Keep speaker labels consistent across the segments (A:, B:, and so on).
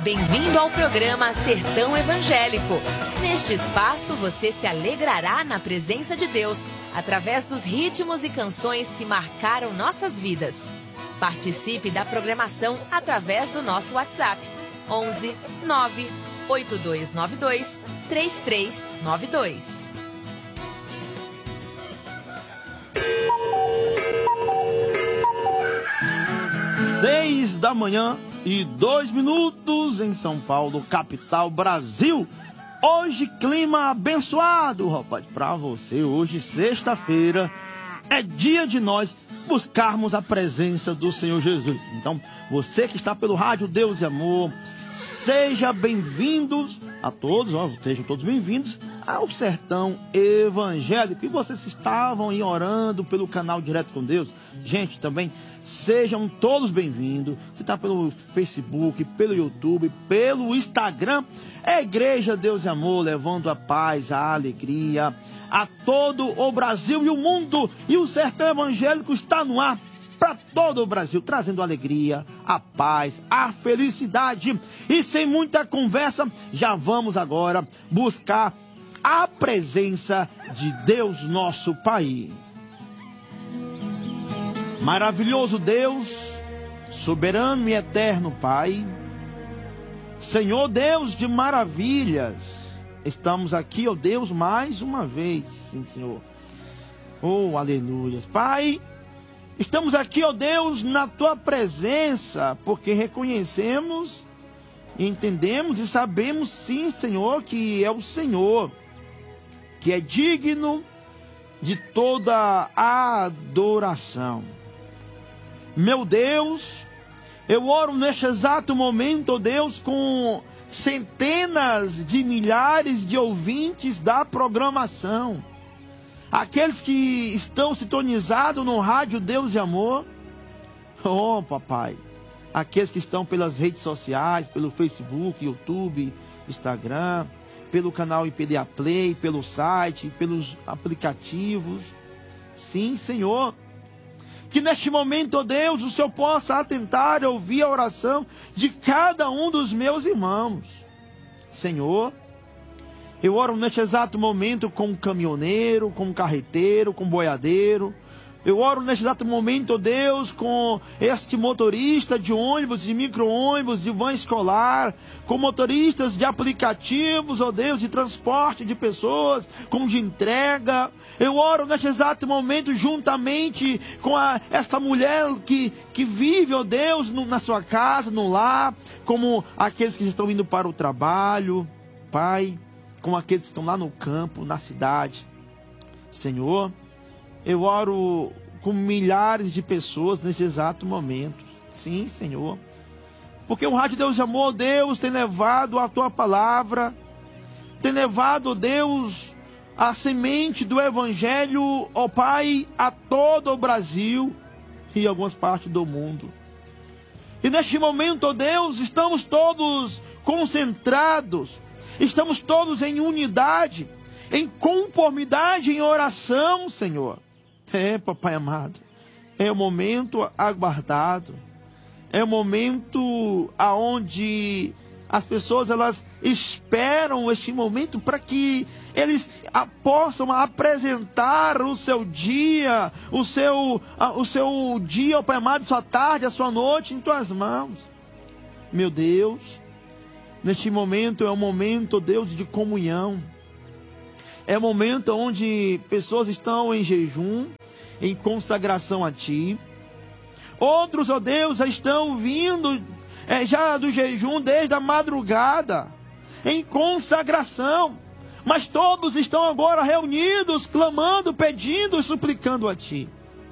A: Bem-vindo ao programa Sertão Evangélico. Neste espaço você se alegrará na presença de Deus, através dos ritmos e canções que marcaram nossas vidas. Participe da programação através do nosso WhatsApp, 11 9 8292 3392.
B: Seis da manhã e 2 minutos em São Paulo, capital, Brasil. Hoje, clima abençoado, rapaz, pra você. Hoje, sexta-feira, é dia de nós buscarmos a presença do Senhor Jesus. Então, você que está pelo rádio Deus e Amor, seja bem-vindos a todos, sejam todos bem-vindos ao Sertão Evangélico. E vocês estavam aí orando pelo canal Direto com Deus. Gente, também sejam todos bem-vindos. Você está pelo Facebook, pelo YouTube, pelo Instagram. É a Igreja Deus e Amor, levando a paz, a alegria a todo o Brasil e o mundo. E o Sertão Evangélico está no ar para todo o Brasil, trazendo alegria, a paz, a felicidade. E sem muita conversa, já vamos agora buscar a presença de Deus, nosso Pai. Maravilhoso Deus, soberano e eterno Pai, Senhor Deus de maravilhas, estamos aqui, ó Deus, mais uma vez, sim, Senhor. Oh, aleluias. Pai, estamos aqui, ó Deus, na Tua presença, porque reconhecemos, entendemos e sabemos, sim, Senhor, que é o Senhor que é digno de toda a adoração. Meu Deus, eu oro neste exato momento, ó Deus, com centenas de milhares de ouvintes da programação. Aqueles que estão sintonizados no rádio Deus e Amor. Oh, papai. Aqueles que estão pelas redes sociais, pelo Facebook, YouTube, Instagram, pelo canal IPDA Play, pelo site, pelos aplicativos. Sim, Senhor. Que neste momento, ó Deus, o Senhor possa atentar e ouvir a oração de cada um dos meus irmãos. Senhor, eu oro neste exato momento com um caminhoneiro, com um carreteiro, com um boiadeiro. Eu oro neste exato momento, ó Deus, com este motorista de ônibus, de micro-ônibus, de van escolar, com motoristas de aplicativos, ó Deus, de transporte de pessoas, como de entrega. Eu oro neste exato momento juntamente com esta mulher que vive, ó Deus, na sua casa, no lar, como aqueles que estão indo para o trabalho, Pai, como aqueles que estão lá no campo, na cidade. Senhor, eu oro com milhares de pessoas neste exato momento. Sim, Senhor. Porque o Rádio Deus de Amor, Deus, tem levado a Tua palavra, tem levado, Deus, a semente do Evangelho, ó Pai, a todo o Brasil e algumas partes do mundo. E neste momento, ó Deus, estamos todos concentrados, estamos todos em unidade, em conformidade, em oração, Senhor. É, papai amado, é o momento aguardado, é o momento aonde as pessoas, elas esperam este momento para que eles possam apresentar o seu dia, o seu dia, pai amado, sua tarde, a sua noite em Tuas mãos. Meu Deus, neste momento é um momento, Deus, de comunhão. É um momento onde pessoas estão em jejum, em consagração a Ti. Outros, ó Deus, já estão vindo já do jejum desde a madrugada, em consagração. Mas todos estão agora reunidos, clamando, pedindo, suplicando a Ti.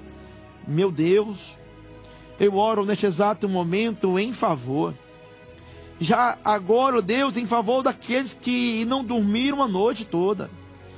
B: Meu Deus, eu oro neste exato momento em favor. Já agora, ó Deus, em favor daqueles que não dormiram a noite toda.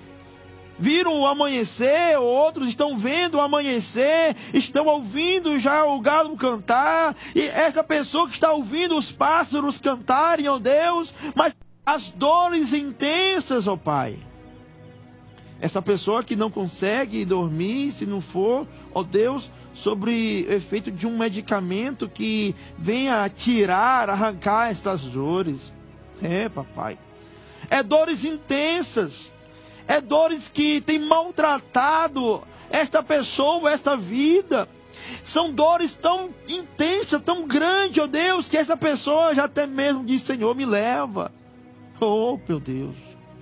B: Viram o amanhecer, outros estão vendo o amanhecer, estão ouvindo já o galo cantar, e essa pessoa que está ouvindo os pássaros cantarem, ó Deus, mas as dores intensas, ó Pai. Essa pessoa que não consegue dormir, se não for, ó Deus, sobre o efeito de um medicamento que venha tirar, arrancar estas dores. Papai. É dores intensas. É dores que tem maltratado esta pessoa, esta vida. São dores tão intensas, tão grandes, ó Deus, que essa pessoa já até mesmo diz: Senhor, me leva. Oh, meu Deus.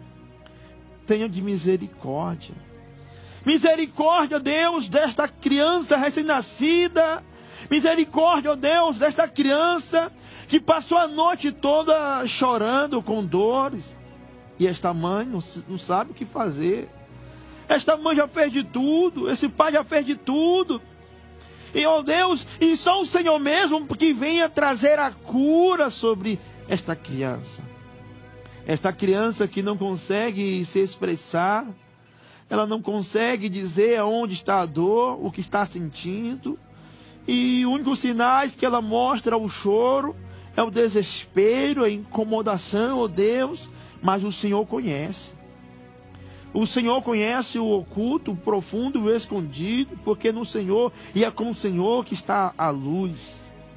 B: Tenha de misericórdia. Misericórdia, Deus, desta criança recém-nascida. Misericórdia, Deus, desta criança que passou a noite toda chorando com dores. E esta mãe não sabe o que fazer. Esta mãe já fez de tudo. Esse pai já fez de tudo. E, ó Deus, e só o Senhor mesmo que venha trazer a cura sobre esta criança. Esta criança que não consegue se expressar. Ela não consegue dizer aonde está a dor, o que está sentindo. E os únicos sinais que ela mostra é o choro, é o desespero, a incomodação, ó Deus. Mas o Senhor conhece. O Senhor conhece o oculto, o profundo, o escondido, porque no Senhor, e é com o Senhor que está a luz.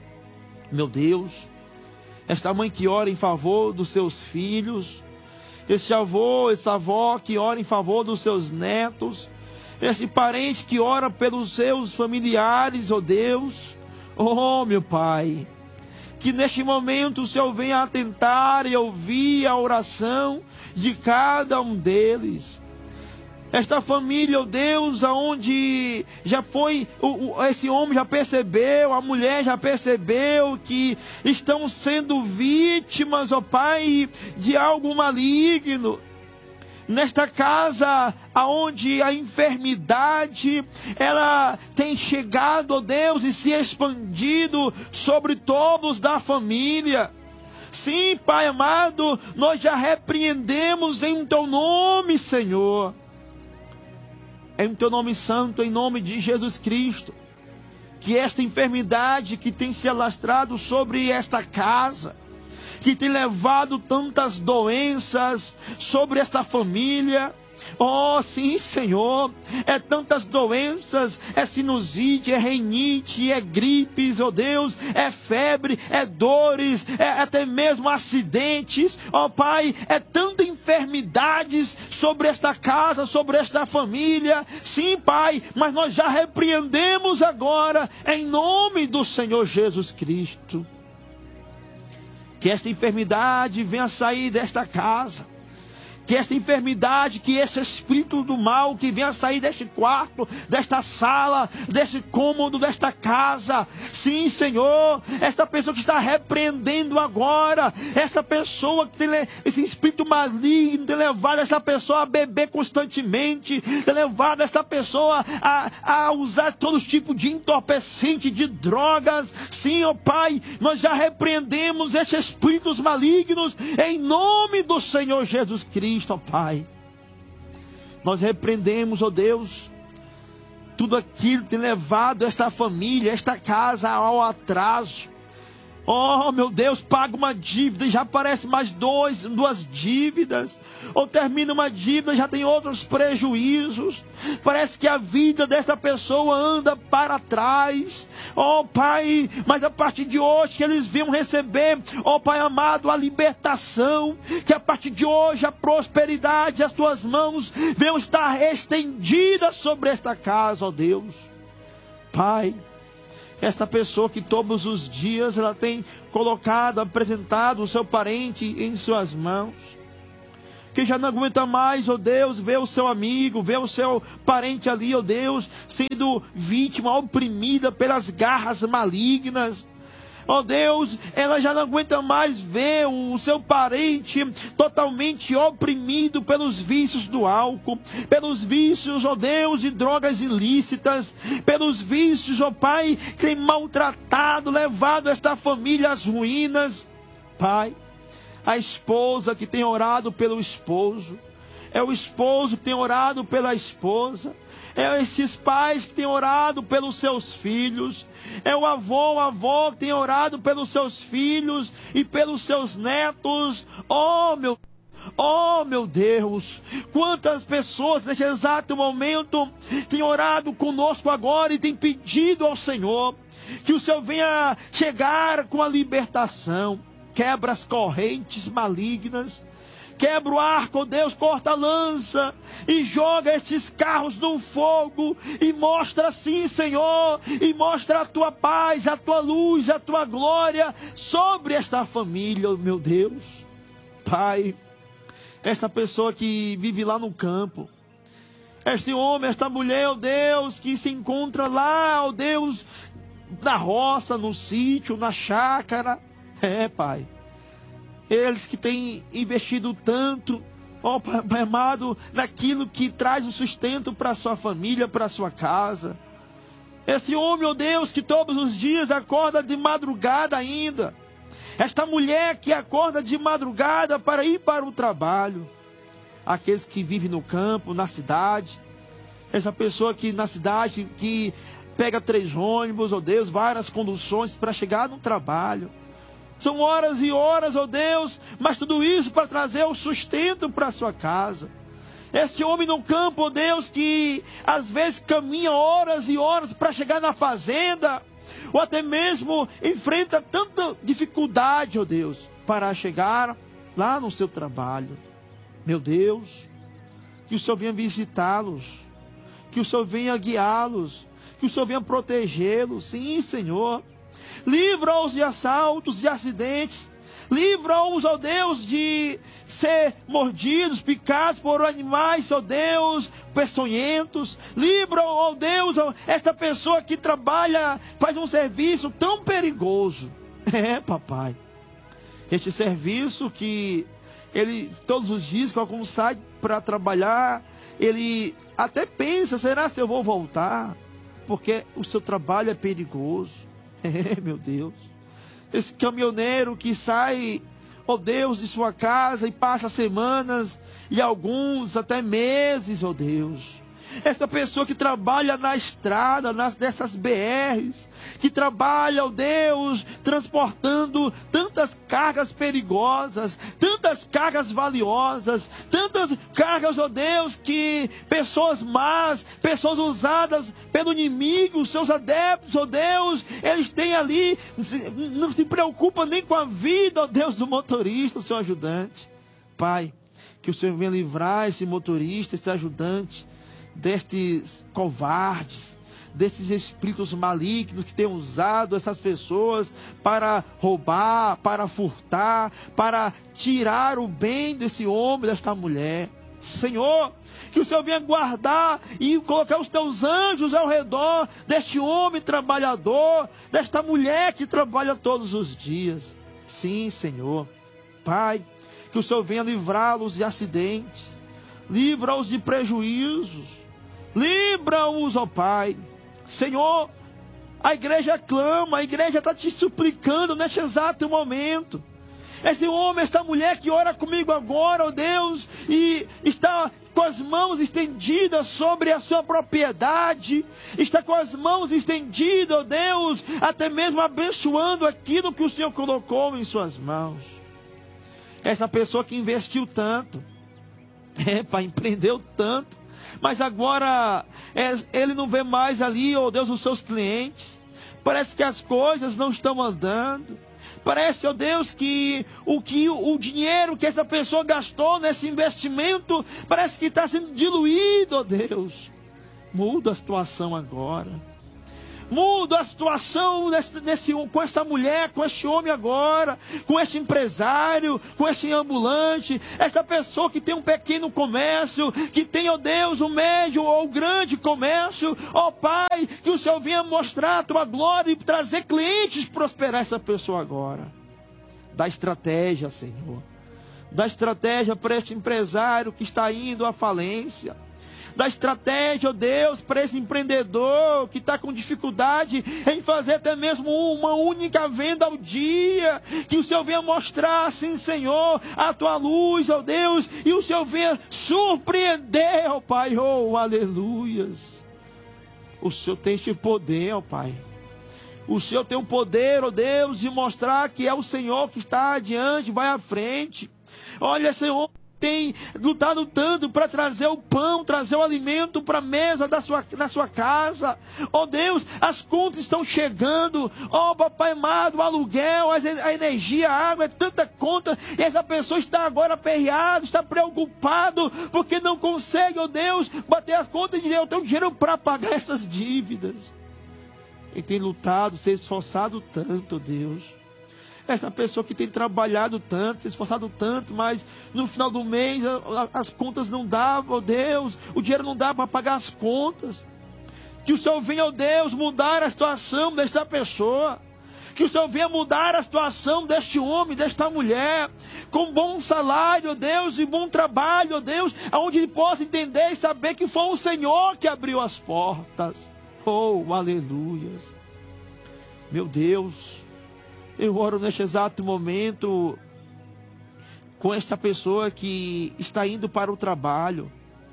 B: Meu Deus, esta mãe que ora em favor dos seus filhos, este avô, essa avó que ora em favor dos seus netos, este parente que ora pelos seus familiares, ó Deus, oh meu Pai, que neste momento o Senhor venha atentar e ouvir a oração de cada um deles. Esta família, ó Deus, aonde já foi, esse homem já percebeu, a mulher já percebeu que estão sendo vítimas, ó Pai, de algo maligno. Nesta casa, aonde a enfermidade, ela tem chegado, ó Deus, e se expandido sobre todos da família. Sim, Pai amado, nós já repreendemos em Teu nome, Senhor. Em Teu nome santo, em nome de Jesus Cristo, que esta enfermidade que tem se alastrado sobre esta casa, que tem levado tantas doenças sobre esta família, oh sim Senhor, é tantas doenças, é sinusite, é rinite, é gripes, oh Deus, é febre, é dores, é até mesmo acidentes, oh Pai, é tanta enfermidades sobre esta casa, sobre esta família, sim Pai, mas nós já repreendemos agora, em nome do Senhor Jesus Cristo, que esta enfermidade venha sair desta casa, que esta enfermidade, que esse espírito do mal que venha sair deste quarto, desta sala, deste cômodo, desta casa. Sim, Senhor, esta pessoa que está repreendendo agora, essa pessoa que tem esse espírito maligno, tem levado essa pessoa a beber constantemente, tem levado essa pessoa a usar todo tipo de entorpecente, de drogas. Sim, ó Pai, nós já repreendemos esses espíritos malignos em nome do Senhor Jesus Cristo. Ó Pai, nós repreendemos, ó Deus, tudo aquilo que tem levado esta família, esta casa ao atraso. Oh meu Deus, paga uma dívida e já aparece mais duas dívidas, ou termina uma dívida, já tem outros prejuízos. Parece que a vida dessa pessoa anda para trás. Oh Pai, mas a partir de hoje que eles venham receber, oh Pai amado, a libertação, que a partir de hoje a prosperidade, as tuas mãos venham estar estendidas sobre esta casa, ó Deus. Pai, esta pessoa que todos os dias ela tem colocado, apresentado o seu parente em suas mãos, que já não aguenta mais, ó Deus, ver o seu amigo, ver o seu parente ali, ó Deus, sendo vítima, oprimida pelas garras malignas. Ó Deus, ela já não aguenta mais ver o seu parente totalmente oprimido pelos vícios do álcool, pelos vícios, ó Deus, de drogas ilícitas, pelos vícios, ó Pai, que tem maltratado, levado esta família às ruínas. Pai, a esposa que tem orado pelo esposo, é o esposo que tem orado pela esposa, é esses pais que têm orado pelos seus filhos, é o avô, a avó que tem orado pelos seus filhos e pelos seus netos. Oh meu, Oh, meu Deus, quantas pessoas neste exato momento têm orado conosco agora e têm pedido ao Senhor que o Senhor venha chegar com a libertação. Quebra as correntes malignas, quebra o arco, ó Deus, corta a lança e joga estes carros no fogo e mostra assim, Senhor, e mostra a tua paz, a tua luz, a tua glória sobre esta família, meu Deus. Pai, esta pessoa que vive lá no campo, este homem, esta mulher, ó Deus, que se encontra lá, ó Deus, na roça, no sítio, na chácara, Pai, eles que têm investido tanto, ó Pai amado, naquilo que traz o sustento para a sua família, para a sua casa. Esse homem, ó Deus, que todos os dias acorda de madrugada ainda. Esta mulher que acorda de madrugada para ir para o trabalho. Aqueles que vivem no campo, na cidade. Essa pessoa que na cidade, que pega 3 ônibus, ó Deus, várias conduções para chegar no trabalho. São horas e horas, ó Deus, mas tudo isso para trazer o sustento para a sua casa. Este homem no campo, ó Deus, que às vezes caminha horas e horas para chegar na fazenda, ou até mesmo enfrenta tanta dificuldade, ó Deus, para chegar lá no seu trabalho. Meu Deus, que o Senhor venha visitá-los, que o Senhor venha guiá-los, que o Senhor venha protegê-los. Sim, Senhor. Livra-os de assaltos, de acidentes. Livra-os, ó Deus, de ser mordidos, picados por animais, ó Deus, peçonhentos. Livra, ó Deus, esta pessoa que trabalha, faz um serviço tão perigoso. Papai. Este serviço que ele, todos os dias, quando sai para trabalhar, ele até pensa, será que eu vou voltar? Porque o seu trabalho é perigoso. Meu Deus. Esse caminhoneiro que sai, ó Deus, de sua casa e passa semanas e alguns até meses, ó Deus. Essa pessoa que trabalha na estrada, dessas BRs, que trabalha, ó Deus, transportando tantas cargas perigosas, tantas cargas valiosas, tantas cargas, ó Deus, que pessoas más, pessoas usadas pelo inimigo, seus adeptos, ó Deus, eles têm ali, não se preocupam nem com a vida, ó Deus, do motorista, o seu ajudante. Pai, que o Senhor venha livrar esse motorista, esse ajudante, destes covardes, destes espíritos malignos que têm usado essas pessoas para roubar, para furtar, para tirar o bem desse homem, desta mulher. Senhor, que o Senhor venha guardar e colocar os teus anjos ao redor deste homem trabalhador, desta mulher que trabalha todos os dias. Sim, Senhor. Pai, que o Senhor venha livrá-los de acidentes, livra-os de prejuízos, livra-os, ó Pai. Senhor, a igreja clama, a igreja está te suplicando neste exato momento. Esse homem, esta mulher que ora comigo agora, ó Deus, e está com as mãos estendidas sobre a sua propriedade, está com as mãos estendidas, ó Deus, até mesmo abençoando aquilo que o Senhor colocou em suas mãos. Essa pessoa que investiu tanto, Pai, empreendeu tanto, mas agora ele não vê mais ali, ó Deus, os seus clientes. Parece que as coisas não estão andando. Parece, ó Deus, que o dinheiro que essa pessoa gastou nesse investimento parece que está sendo diluído, ó Deus. Muda a situação agora. Muda a situação com essa mulher, com este homem agora, com este empresário, com este ambulante, esta pessoa que tem um pequeno comércio, que tem, ó Deus, um médio ou grande comércio. Ó Pai, que o Senhor venha mostrar a tua glória e trazer clientes, prosperar essa pessoa agora. Dá estratégia, Senhor. Dá estratégia para este empresário que está indo à falência. Dá estratégia, ó Deus, para esse empreendedor que está com dificuldade em fazer até mesmo uma única venda ao dia. Que o Senhor venha mostrar, assim, Senhor, a tua luz, ó Deus, e o Senhor venha surpreender, ó Pai, oh, aleluias. O Senhor tem este poder, ó Pai. O Senhor tem o poder, ó Deus, de mostrar que é o Senhor que está adiante, vai à frente. Olha, Senhor, tem lutado tanto para trazer o pão, trazer o alimento para a mesa da sua casa. Ó Deus, as contas estão chegando. Ó Papai amado, o aluguel, a energia, a água, é tanta conta. E essa pessoa está agora aperreada, está preocupado, porque não consegue, ó Deus, bater as contas e dizer: eu tenho dinheiro para pagar essas dívidas. E tem lutado, se esforçado tanto, Deus. Essa pessoa que tem trabalhado tanto, se esforçado tanto, mas no final do mês as contas não dão, ó Deus, o dinheiro não dá para pagar as contas. Que o Senhor venha, ó Deus, mudar a situação desta pessoa. Que o Senhor venha mudar a situação deste homem, desta mulher, com bom salário, ó Deus, e bom trabalho, ó Deus, aonde ele possa entender e saber que foi o Senhor que abriu as portas. Oh, aleluias. Meu Deus, eu oro neste exato momento com esta pessoa que está indo para o trabalho,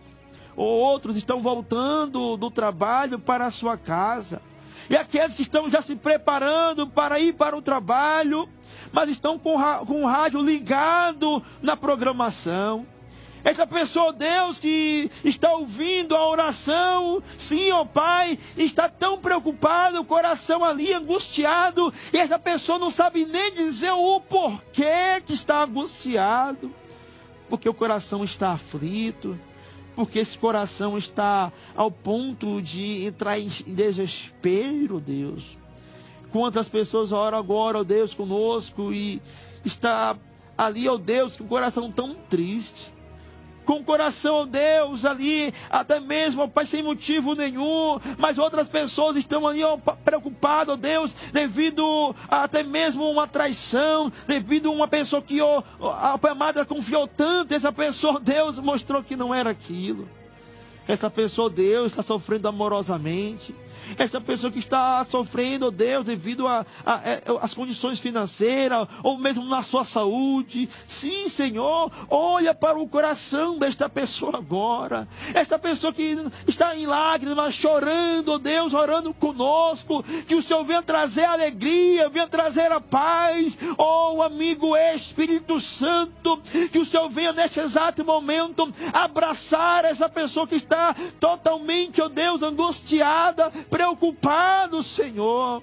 B: ou outros estão voltando do trabalho para a sua casa, e aqueles que estão já se preparando para ir para o trabalho, mas estão com o rádio ligado na programação. Essa pessoa, Deus, que está ouvindo a oração, sim, ó Pai, está tão preocupado, o coração ali angustiado, e essa pessoa não sabe nem dizer o porquê que está angustiado, porque o coração está aflito, porque esse coração está ao ponto de entrar em desespero, Deus. Quantas pessoas oram agora, ó Deus, conosco, e está ali, ó Deus, com o coração tão triste, com o coração, ó Deus, ali, até mesmo, ó Pai, sem motivo nenhum, mas outras pessoas estão ali, ó, preocupadas, ó Deus, devido a, até mesmo uma traição, devido a uma pessoa que, ó, a Pai amada confiou tanto, essa pessoa, Deus, mostrou que não era aquilo. Essa pessoa, Deus, está sofrendo amorosamente. Essa pessoa que está sofrendo, Deus, devido às condições financeiras, ou mesmo na sua saúde. Sim, Senhor, olha para o coração desta pessoa agora. Esta pessoa que está em lágrimas, chorando, Deus, orando conosco. Que o Senhor venha trazer alegria, venha trazer a paz. Oh, amigo Espírito Santo, que o Senhor venha neste exato momento abraçar essa pessoa que está totalmente, oh Deus, angustiada, preocupado, Senhor.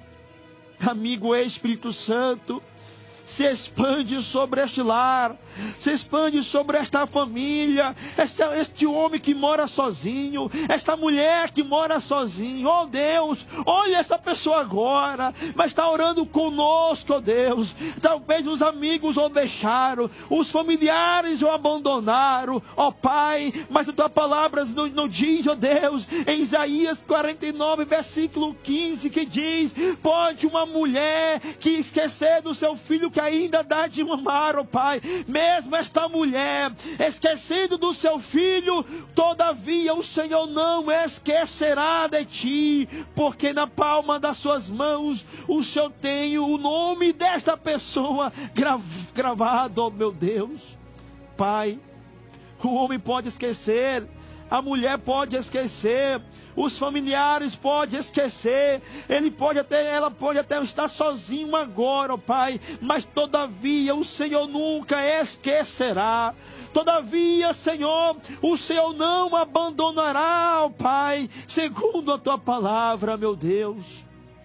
B: Amigo Espírito Santo, se expande sobre este lar, se expande sobre esta família, este homem que mora sozinho, esta mulher que mora sozinho. Oh Deus, olha essa pessoa agora, mas está orando conosco, oh Deus. Talvez os amigos o deixaram, os familiares o abandonaram, ó Pai, mas a tua palavra não diz, ó Deus, em Isaías 49, versículo 15, que diz: pode uma mulher que esquecer do seu filho que ainda dá de mamar, ó Pai, mesmo esta mulher esquecendo do seu filho, todavia o Senhor não esquecerá de ti, porque na palma das suas mãos o Senhor tem o nome desta pessoa gravado, ó meu Deus. Pai, o homem pode esquecer, a mulher pode esquecer, os familiares podem esquecer, ela pode até estar sozinho agora, ó Pai, mas todavia o Senhor nunca esquecerá. Todavia, Senhor, o Senhor não abandonará, ó Pai, segundo a tua palavra, meu Deus.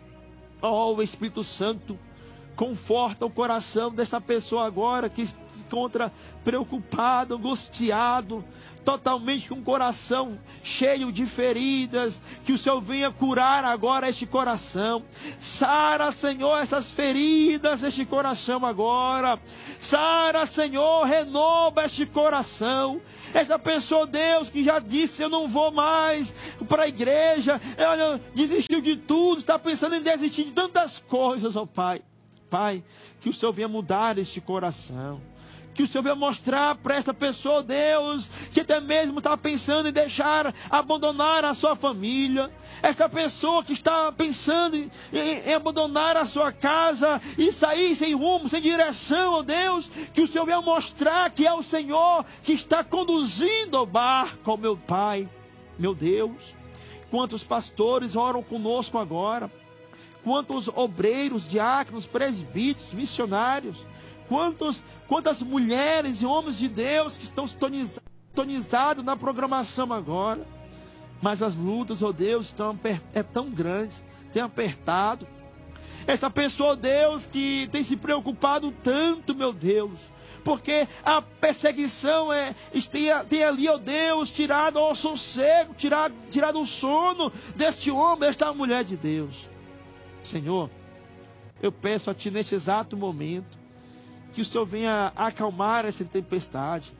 B: Ó Espírito Santo, conforta o coração desta pessoa agora que se encontra preocupado, angustiado, totalmente com o coração cheio de feridas. Que o Senhor venha curar agora este coração. Sara, Senhor, essas feridas deste coração agora. Sara, Senhor, renova este coração. Essa pessoa, Deus, que já disse: eu não vou mais para a igreja, ela desistiu de tudo, está pensando em desistir de tantas coisas, ó Pai. Pai, que o Senhor venha mudar este coração. Que o Senhor venha mostrar para essa pessoa, Deus, que até mesmo está pensando em abandonar a sua família. Essa pessoa que está pensando em abandonar a sua casa e sair sem rumo, sem direção, ó Deus. Que o Senhor venha mostrar que é o Senhor que está conduzindo o barco, ó meu Pai, meu Deus. Quantos pastores oram conosco agora? Quantos obreiros, diáconos, presbíteros, missionários, quantas mulheres e homens de Deus que estão sintonizados na programação agora. Mas as lutas, ó Deus, é tão grande, tem apertado. Essa pessoa, ó Deus, que tem se preocupado tanto, meu Deus, porque a perseguição tem ali, ó Deus, tirado o sossego, tirado o sono deste homem, desta mulher de Deus. Senhor, eu peço a Ti neste exato momento, que o Senhor venha acalmar essa tempestade.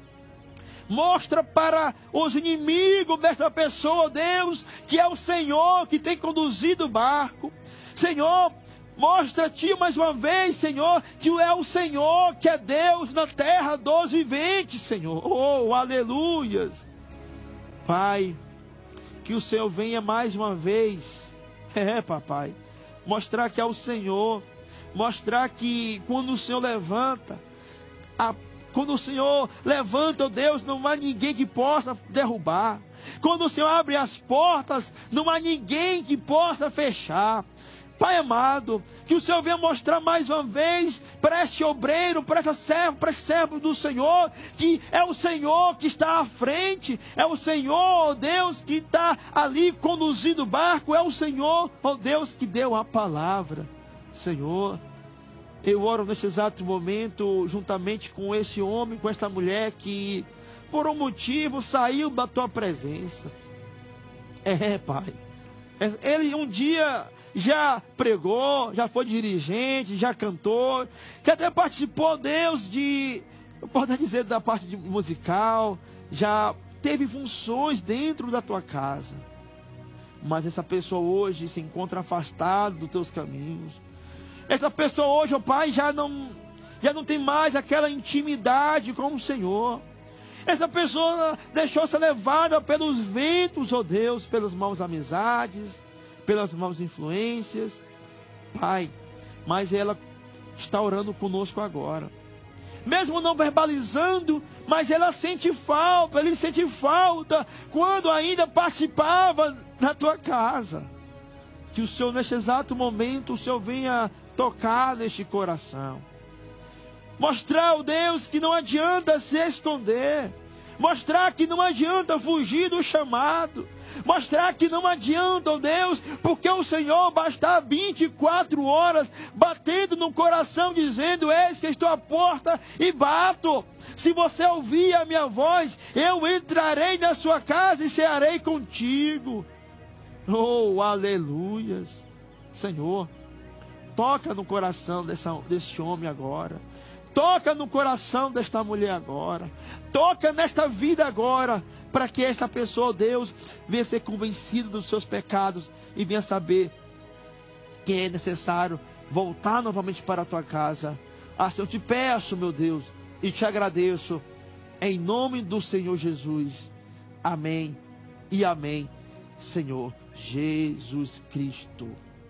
B: Mostra para os inimigos dessa pessoa, Deus, que é o Senhor que tem conduzido o barco. Senhor, mostra-te mais uma vez, Senhor, que é o Senhor que é Deus na terra dos viventes, Senhor. Oh, aleluias. Pai, que o Senhor venha mais uma vez, papai, mostrar que é o Senhor, mostrar que quando o Senhor levanta, quando o Senhor levanta, ó Deus, não há ninguém que possa derrubar. Quando o Senhor abre as portas, não há ninguém que possa fechar. Pai amado, que o Senhor venha mostrar mais uma vez para este obreiro, para esse servo do Senhor, que é o Senhor que está à frente, é o Senhor, ó Deus, que está ali conduzindo o barco, é o Senhor, ó Deus, que deu a palavra. Senhor, eu oro neste exato momento, juntamente com este homem, com esta mulher que, por um motivo, saiu da Tua presença. Pai. Ele um dia já pregou, já foi dirigente, já cantou, que até participou, Deus, eu posso dizer, da parte musical, já teve funções dentro da Tua casa. Mas essa pessoa hoje se encontra afastada dos Teus caminhos. Essa pessoa hoje, ó Pai, já não tem mais aquela intimidade com o Senhor. Essa pessoa deixou ser levada pelos ventos, ó Deus, pelas maus amizades, pelas maus influências. Pai, mas ela está orando conosco agora. Mesmo não verbalizando, mas ele sente falta quando ainda participava da Tua casa. Que o Senhor, neste exato momento, o Senhor venha tocar neste coração. Mostrar, ó Deus, que não adianta se esconder. Mostrar que não adianta fugir do chamado. Mostrar que não adianta, ó Deus, porque o Senhor basta 24 horas batendo no coração, dizendo: eis que estou à porta e bato. Se você ouvir a minha voz, eu entrarei na sua casa e cearei contigo. Oh, aleluias. Senhor, toca no coração deste homem agora. Toca no coração desta mulher agora. Toca nesta vida agora. Para que essa pessoa, Deus, venha ser convencida dos seus pecados. E venha saber que é necessário voltar novamente para a Tua casa. Assim eu te peço, meu Deus, e te agradeço. Em nome do Senhor Jesus. Amém e amém, Senhor Jesus Cristo.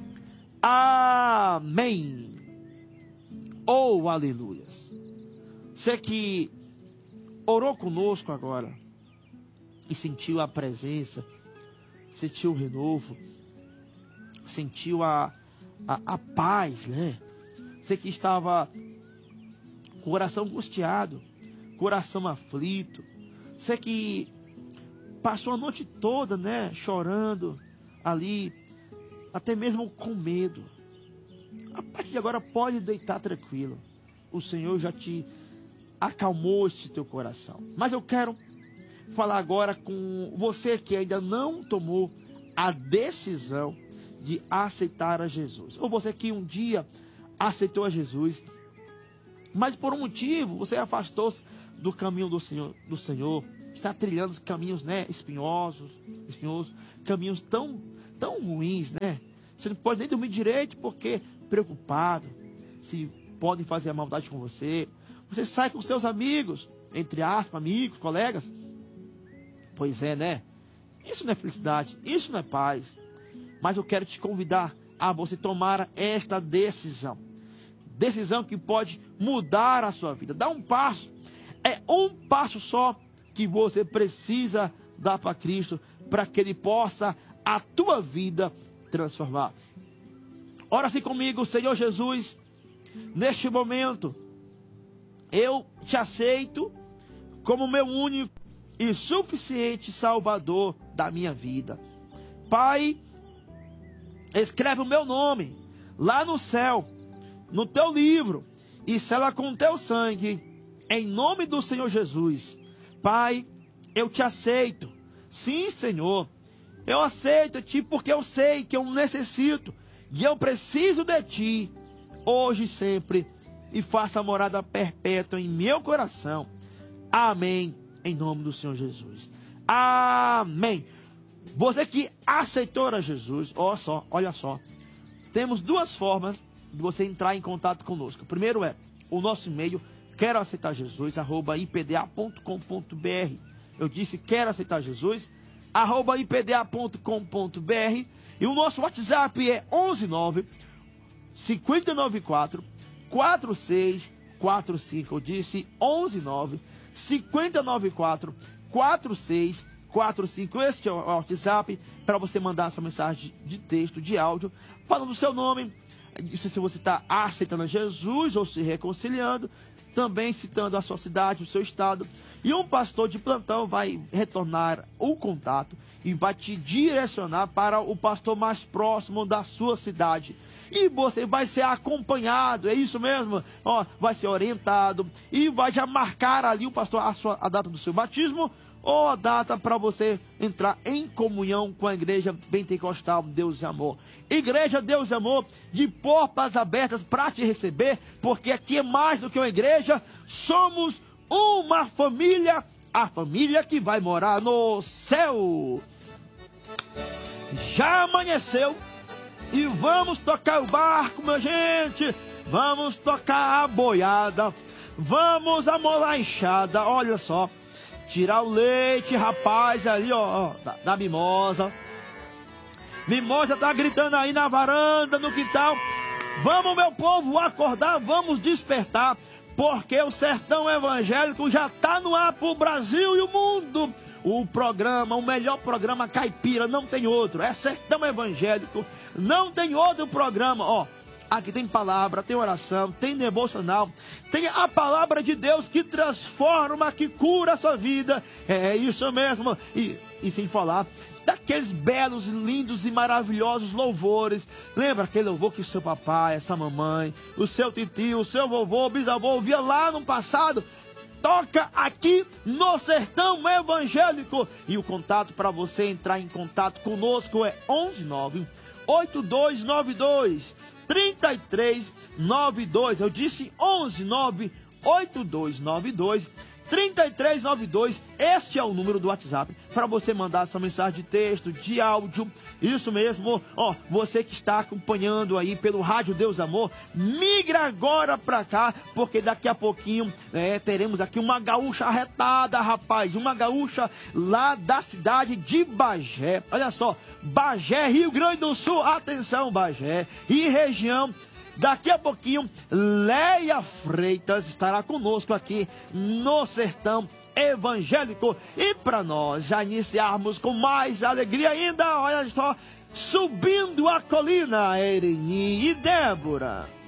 B: Amém. Oh, aleluias. Você que orou conosco agora e sentiu a presença, sentiu o renovo, sentiu a paz, né? Você que estava com o coração angustiado, coração aflito, você que passou a noite toda, né, chorando ali, até mesmo com medo. A partir de agora pode deitar tranquilo. O Senhor já te acalmou este teu coração. Mas eu quero falar agora com você que ainda não tomou a decisão de aceitar a Jesus. Ou você que um dia aceitou a Jesus, mas por um motivo você afastou-se do caminho do Senhor, está trilhando caminhos, né, espinhosos, caminhos tão ruins, né? Você não pode nem dormir direito porque preocupado se podem fazer a maldade com você. Você sai com seus amigos, entre aspas, amigos, colegas. Pois é, né? Isso não é felicidade, isso não é paz. Mas eu quero te convidar a você tomar esta decisão. Decisão que pode mudar a sua vida. Dá um passo. É um passo só que você precisa dar para Cristo, para que Ele possa a tua vida transformar. Ora assim comigo, Senhor Jesus, neste momento, eu te aceito como meu único e suficiente Salvador da minha vida. Pai, escreve o meu nome lá no céu, no teu livro, e sela com teu sangue, em nome do Senhor Jesus. Pai, eu te aceito. Sim, Senhor, eu aceito-te porque eu sei que eu necessito e eu preciso de ti, hoje e sempre, e faça morada perpétua em meu coração. Amém, em nome do Senhor Jesus. Amém. Você que aceitou a Jesus, olha só, temos duas formas de você entrar em contato conosco. Primeiro é o nosso e-mail, quero aceitar Jesus, @ipda.com.br. Eu disse quero aceitar Jesus, @ipda.com.br. E o nosso WhatsApp é 119 594 4645. Eu disse 119 594 4645. Este é o WhatsApp para você mandar sua mensagem de texto, de áudio, falando o seu nome, se você está aceitando Jesus ou se reconciliando, também citando a sua cidade, o seu estado. E um pastor de plantão vai retornar o contato e vai te direcionar para o pastor mais próximo da sua cidade. E você vai ser acompanhado, é isso mesmo? Vai ser orientado e vai já marcar ali o pastor a data do seu batismo ou a data para você entrar em comunhão com a Igreja Pentecostal Deus e Amor. Igreja Deus e Amor, de portas abertas para te receber, porque aqui é mais do que uma igreja, somos uma família, a família que vai morar no céu. Já amanheceu e vamos tocar o barco, minha gente. Vamos tocar a boiada, vamos amolar a enxada, olha só. Tirar o leite, rapaz, ali, da mimosa. Mimosa tá gritando aí na varanda, no quintal. Vamos, meu povo, acordar, vamos despertar, porque o Sertão Evangélico já tá no ar pro Brasil e o mundo. O programa, o melhor programa caipira, não tem outro. É Sertão Evangélico, não tem outro programa, Aqui tem palavra, tem oração, tem devocional, tem a palavra de Deus que transforma, que cura a sua vida. É isso mesmo. E sem falar daqueles belos, lindos e maravilhosos louvores. Lembra aquele louvor que o seu papai, essa mamãe, o seu titio, o seu vovô, bisavô ouvia lá no passado? Toca aqui no Sertão Evangélico. E o contato para você entrar em contato conosco é 119 8292 3392. Eu disse 119 8292 3392. Este é o número do WhatsApp para você mandar sua mensagem de texto, de áudio. Isso mesmo. Você que está acompanhando aí pelo Rádio Deus Amor, migra agora para cá, porque daqui a pouquinho teremos aqui uma gaúcha arretada, rapaz. Uma gaúcha lá da cidade de Bagé. Olha só, Bagé, Rio Grande do Sul. Atenção, Bagé e região. Daqui a pouquinho, Leia Freitas estará conosco aqui no Sertão Evangélico. E para nós já iniciarmos com mais alegria ainda, olha só, subindo a colina, Ereni e Débora.